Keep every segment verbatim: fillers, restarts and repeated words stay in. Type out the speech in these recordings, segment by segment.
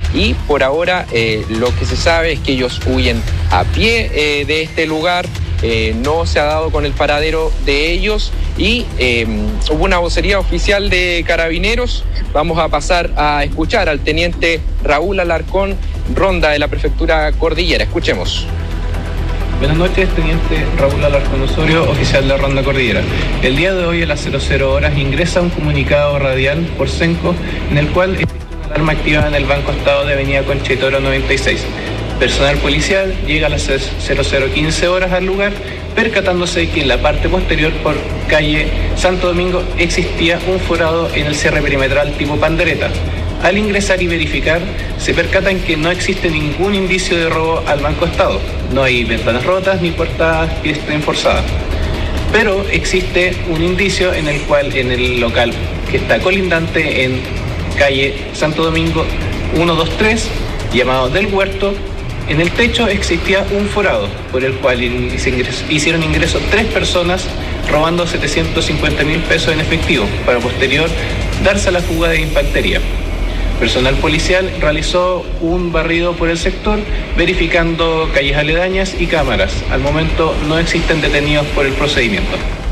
y por ahora eh, lo que se sabe es que ellos huyen a pie eh, de este lugar. Eh, no se ha dado con el paradero de ellos y eh, hubo una vocería oficial de Carabineros. Vamos a pasar a escuchar al teniente Raúl Alarcón, ronda de la prefectura Cordillera. Escuchemos. Buenas noches, teniente Raúl Alarcón Osorio, oficial de Ronda Cordillera. El día de hoy a las cero cero horas ingresa un comunicado radial por Senco en el cual existe una alarma activa en el Banco Estado de Avenida Concha y Toro noventa y seis. Personal policial llega a las cero cero quince horas al lugar, percatándose que en la parte posterior por calle Santo Domingo existía un forado en el cierre perimetral tipo pandereta. Al ingresar y verificar, se percatan que no existe ningún indicio de robo al Banco Estado. No hay ventanas rotas ni puertas que estén forzadas. Pero existe un indicio en el cual, en el local que está colindante en calle Santo Domingo ciento veintitrés, llamado Del Huerto, en el techo existía un forado por el cual hicieron ingreso tres personas robando setecientos cincuenta mil pesos en efectivo para posterior darse a la fuga de infantería. Personal policial realizó un barrido por el sector verificando calles aledañas y cámaras. Al momento no existen detenidos por el procedimiento.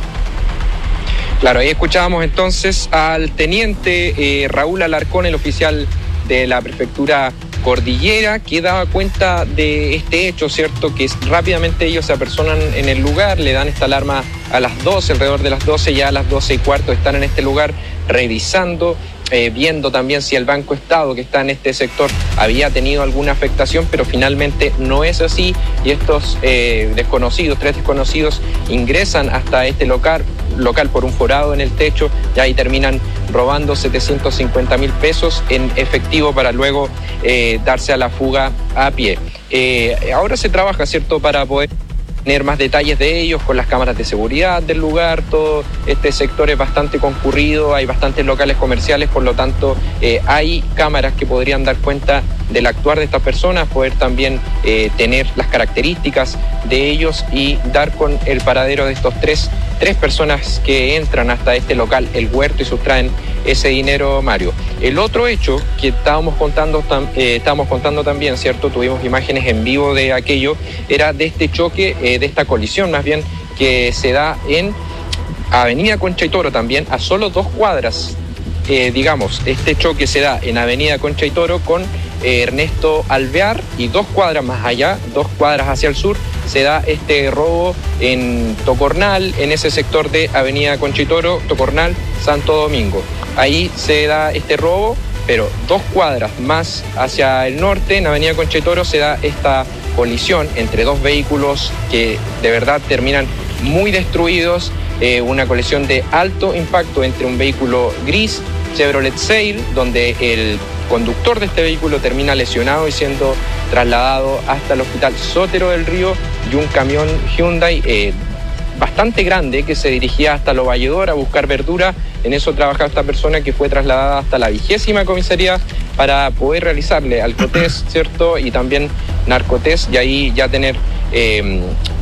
Claro, ahí escuchábamos entonces al teniente eh, Raúl Alarcón, el oficial de la prefectura Cordillera, que daba cuenta de este hecho, ¿cierto? Que rápidamente ellos se apersonan en el lugar, le dan esta alarma a las doce, alrededor de las doce, ya a las doce y cuarto están en este lugar revisando, eh, viendo también si el Banco Estado que está en este sector había tenido alguna afectación, pero finalmente no es así y estos eh, desconocidos, tres desconocidos, ingresan hasta este local, local por un forado en el techo y ahí terminan robando setecientos cincuenta mil pesos en efectivo para luego eh, darse a la fuga a pie. Eh, ahora se trabaja, ¿cierto?, para poder tener más detalles de ellos con las cámaras de seguridad del lugar. Todo este sector es bastante concurrido, hay bastantes locales comerciales, por lo tanto eh, hay cámaras que podrían dar cuenta del actuar de estas personas, poder también eh, tener las características de ellos y dar con el paradero de estos tres, tres personas que entran hasta este local, el Huerto, y sustraen ese dinero, Mario. El otro hecho que estábamos contando, eh, estábamos contando también, ¿cierto? Tuvimos imágenes en vivo de aquello, era de este choque, eh, de esta colisión más bien, que se da en Avenida Concha y Toro también, a solo dos cuadras, eh, digamos, este choque se da en Avenida Concha y Toro con eh, Ernesto Alvear, y dos cuadras más allá, dos cuadras hacia el sur, se da este robo en Tocornal, en ese sector de Avenida Concha y Toro, Tocornal, Santo Domingo. Ahí se da este robo, pero dos cuadras más hacia el norte, en Avenida Concha y Toro, se da esta colisión entre dos vehículos que de verdad terminan muy destruidos, eh, una colisión de alto impacto entre un vehículo gris Chevrolet Sail, donde el conductor de este vehículo termina lesionado y siendo trasladado hasta el Hospital Sotero del Río, y un camión Hyundai eh, bastante grande que se dirigía hasta Lo Valledor a buscar verdura. En eso trabajaba esta persona, que fue trasladada hasta la vigésima comisaría para poder realizarle alcotest, ¿cierto? Y también narcotest, y ahí ya tener eh,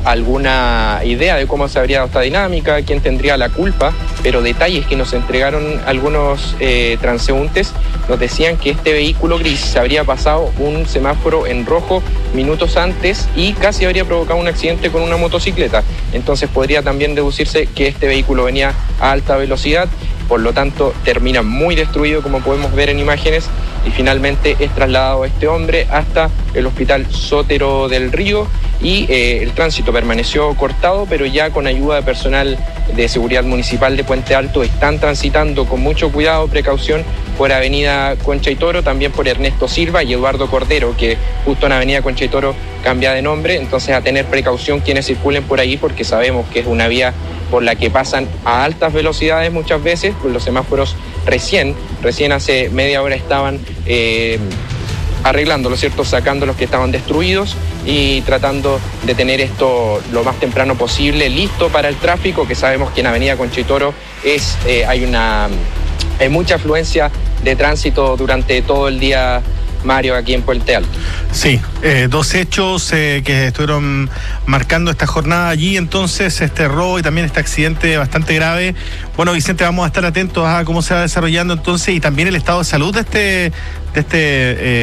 alguna idea de cómo se habría dado esta dinámica, quién tendría la culpa. Pero detalles que nos entregaron algunos eh, transeúntes nos decían que este vehículo gris se habría pasado un semáforo en rojo minutos antes y casi habría provocado un accidente con una motocicleta. Entonces podría también deducirse que este vehículo venía a alta velocidad, por lo tanto termina muy destruido, como podemos ver en imágenes, y finalmente es trasladado este hombre hasta el Hospital Sotero del Río, y eh, el tránsito permaneció cortado, pero ya con ayuda de personal de seguridad municipal de Puente Alto están transitando con mucho cuidado, precaución, por Avenida Concha y Toro, también por Ernesto Silva y Eduardo Cordero, que justo en Avenida Concha y Toro cambia de nombre. Entonces, a tener precaución quienes circulen por ahí, porque sabemos que es una vía por la que pasan a altas velocidades muchas veces, pues los semáforos recién, recién hace media hora estaban eh, arreglándolo, ¿cierto? Sacando los que estaban destruidos y tratando de tener esto lo más temprano posible listo para el tráfico, que sabemos que en Avenida Concha y Toro es, eh, hay una hay mucha afluencia de tránsito durante todo el día, Mario, aquí en Puente Alto. Sí, eh, dos hechos eh, que estuvieron marcando esta jornada allí, entonces este robo y también este accidente bastante grave. Bueno, Vicente, vamos a estar atentos a cómo se va desarrollando entonces, y también el estado de salud de este, de este eh,